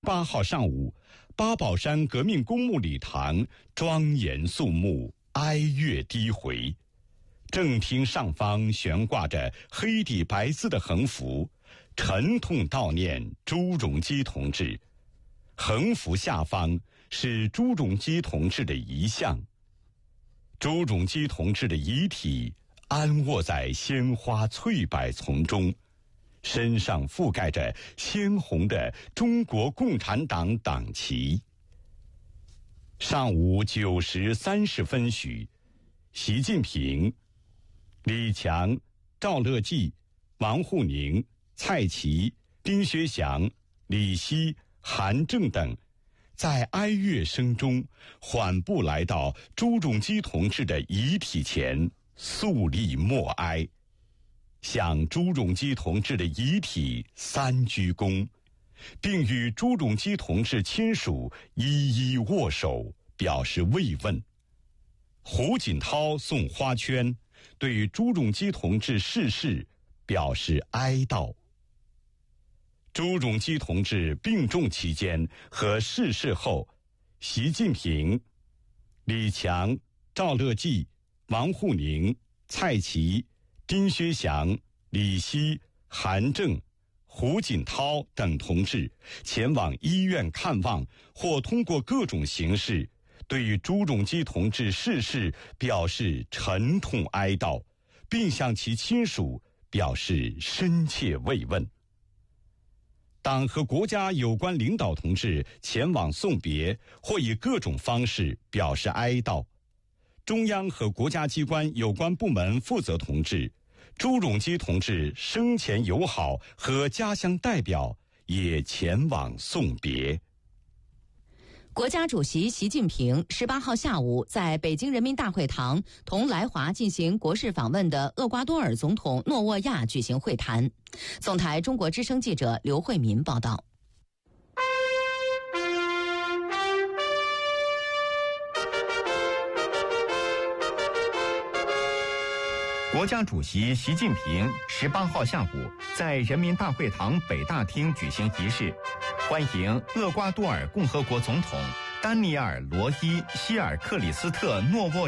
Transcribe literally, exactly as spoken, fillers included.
八号上午，八宝山革命公墓礼堂庄严肃穆，哀乐低回。正厅上方悬挂着黑底白字的横幅，沉痛悼念朱镕基同志。横幅下方是朱镕基同志的遗像。朱镕基同志的遗体安卧在鲜花翠柏丛中，身上覆盖着鲜红的中国共产党党旗。上午九时三十分许，习近平、李强、赵乐际、王沪宁、蔡奇、丁薛祥、李希、韩正等在哀乐声中缓步来到朱镕基同志的遗体前，肃立默哀，向朱镕基同志的遗体三鞠躬，并与朱镕基同志亲属一一握手，表示慰问。胡锦涛送花圈，对朱镕基同志逝世表示哀悼。朱镕基同志病重期间和逝世后，习近平、李强、赵乐际、王沪宁、蔡奇、丁薛祥、李希、韩正、胡锦涛等同志前往医院看望，或通过各种形式对于朱镕基同志逝世表示沉痛哀悼，并向其亲属表示深切慰问。党和国家有关领导同志前往送别，或以各种方式表示哀悼。中央和国家机关有关部门负责同志、朱镕基同志生前友好和家乡代表也前往送别。 国家主席习近平十八号下午在北京人民大会堂同来华进行国事访问的厄瓜多尔总统诺沃亚举行会谈。总台中国之声记者刘慧民报道。 国家主席习近平十八号下午在人民大会堂北大厅举行仪式，欢迎厄瓜多尔共和国总统丹尼尔·罗伊·希尔克里斯特·诺沃